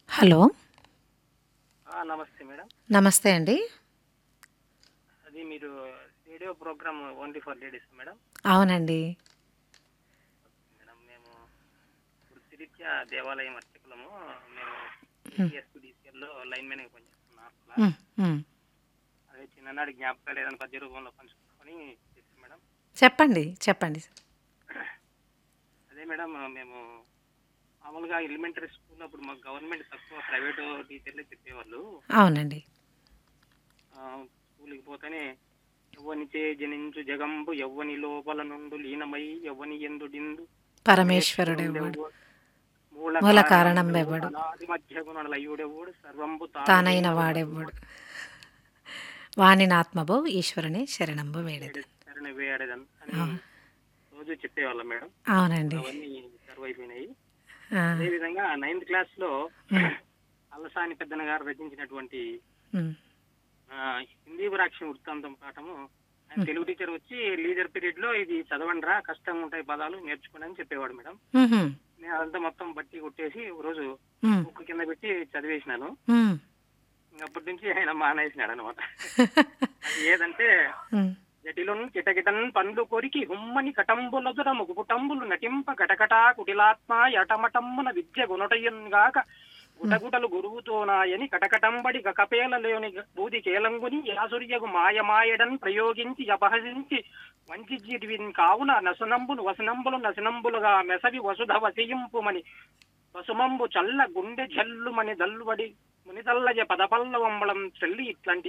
Hello. నమస్తే madam. నమస్తే అండి. అది మీరు radio programme only for ladies madam? అవునండి. మేడం మేము వృత్తిరీత్యా దేవాలయం అర్చకులము. మేము హ్మ్. ఏపీఎస్పీడీసీఎల్లో లైన్‌మెన్‌గా పనిచేస్తున్నాం అసల. హ్మ్. హ్మ్. అదే చిన్ననాటి జ్ఞాపకాలు ఏదైనా పద్య రూపంలో పంచుకొని చేశాం మేడం. చెప్పండి. చెప్పండి. అదే మేడం మేము మామూలుగా ఎలిమెంటరీ స్కూల్‌లో అప్పుడు మాకు గవర్నమెంట్ తక్కువ, ప్రైవేటు టీచర్లే చెప్పేవాళ్ళు. అవునండి. స్కూల్‌కి పోతేనే ఎవ్వనిచే జనించు జగంబు ఎవ్వని లోపల నుండు లీనమై ఎవ్వని యందుడిందు పరమేశ్వరుడెవ్వడు, పరమేశ్వరుండెవ్వడు మూల మూల కారణంబెవ్వడు కారణంబెవ్వడు, అనాది మధ్యగుణుడలయుడెవ్వడు సర్వంబు తానైన తానుడైన వాడెవ్వడు, వానినాత్మభో ఈశ్వరుని శరణంబు వేడెదన్. శరణ వేడదని అని అవు రోజు చెప్పేవాళ్ళం మేడం. ఇప్పుడు అవునండి. అవన్నీ కరువైపోయినాయి. ఆ! అదేవిధంగా 9th క్లాస్‌లో హ్మ్. అల్లసాని పెద్దన్న గారు రచించినటువంటి హ్మ్. హిందీ వ్రాక్ష వృత్తాంతం పాఠము ఆయన హ్మ్. తెలుగు టీచర్ వచ్చి లీజర్ పీరియడ్‌లో ఇది చదవండిరా కష్టంగా ఉంటాయి పదాలు నేర్చుకోండి అని చెప్పేవాడు మేడం. హుహు. నేను అదంతా మొత్తం బట్టి కొట్టేసి ఒకరోజు హ్మ్. బుక్ కింద పెట్టి చదివేసినాను. హ్మ్. అప్పటి నుంచి ఆయన మానేసినాడనమాట. అది ఏదంటే హ్మ్. జటిలున్ కిటకిటన్ పండ్లు కొరికి హుమ్మని కటంబులదుర ముగుపుటంబులు నటింప కటకటా కుటిలాత్మ యటమటమ్మున విద్య గుణటయ్యన్గాక హ్మ్. గుటగుటలు గురువుతోనాయని కటకటంబడి గకపేలలోని బూది కేలంగుని యాసుర్యగు మాయమాయడన్ ప్రయోగించి అపహసించి వంచి జీవిన్ కావున నసునంబులు వసనంబులు నసనంబులుగా మెసవి వసుధ వసియింపుమని వసుమంబు చల్ల గుండె జల్లుమని దల్లుబడి మునిదల్లజ పదపల్లవంబళం చెల్లి ఇట్లాంటి